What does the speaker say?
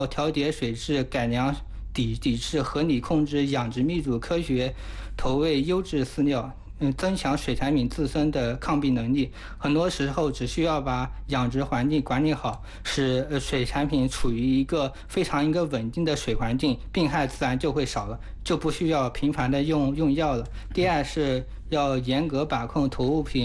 调节水质、改良底质、合理控制养殖密度、科学投喂优质饲料。增强水产品自身的抗病能力。很多时候只需要把养殖环境管理好，使水产品处于一个非常稳定的水环境，病害自然就会少了，就不需要频繁的用药了。第二是要严格把控投入品